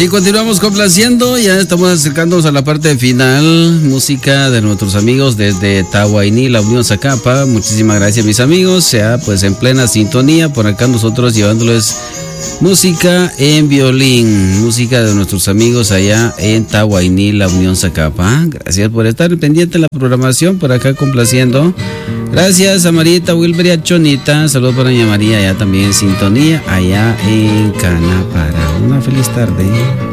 Sí, continuamos complaciendo, ya estamos acercándonos a la parte final. Música de nuestros amigos desde Tahuayní, la Unión Zacapa. Muchísimas gracias, mis amigos. Sea pues en plena sintonía, por acá nosotros llevándoles música en violín, música de nuestros amigos allá en Tahuayní, la Unión Zacapa. Gracias por estar pendiente de la programación, por acá complaciendo. Gracias a Marita, Wilber y a Chonita. Saludos para doña María, allá también en sintonía, allá en Canapara. Una feliz tarde.